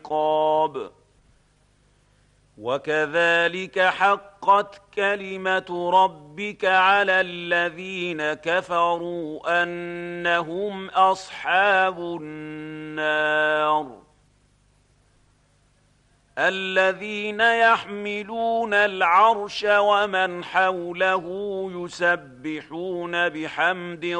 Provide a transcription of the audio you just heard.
العقاب وكذلك حقت كلمة ربك على الذين كفروا أنهم أصحاب النار الذين يحملون العرش ومن حوله يسبحون بحمد